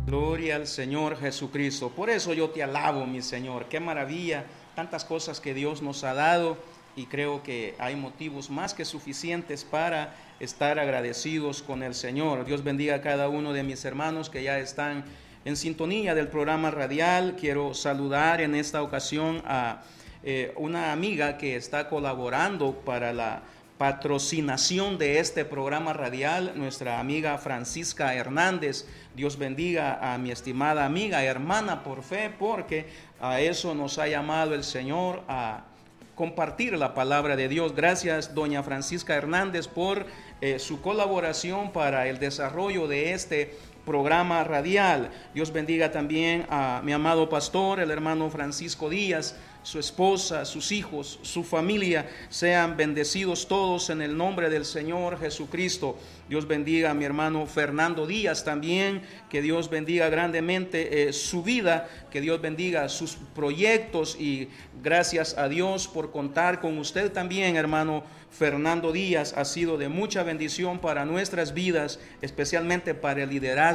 Gloria al Señor Jesucristo. Por eso yo te alabo, mi Señor. Qué maravilla, tantas cosas que Dios nos ha dado, y creo que hay motivos más que suficientes para estar agradecidos con el Señor. Dios bendiga a cada uno de mis hermanos que ya están en sintonía del programa radial. Quiero saludar en esta ocasión a una amiga que está colaborando para la patrocinación de este programa radial, nuestra amiga Francisca Hernández. Dios bendiga a mi estimada amiga, hermana por fe, porque a eso nos ha llamado el Señor, a compartir la palabra de Dios. Gracias, doña Francisca Hernández, por su colaboración para el desarrollo de este programa radial. Dios bendiga también a mi amado pastor, el hermano Francisco Díaz, su esposa, sus hijos, su familia. Sean bendecidos todos en el nombre del Señor Jesucristo. Dios bendiga a mi hermano Fernando Díaz también, que Dios bendiga grandemente su vida, que Dios bendiga sus proyectos, y gracias a Dios por contar con usted también, hermano Fernando Díaz. Ha sido de mucha bendición para nuestras vidas, especialmente para el liderazgo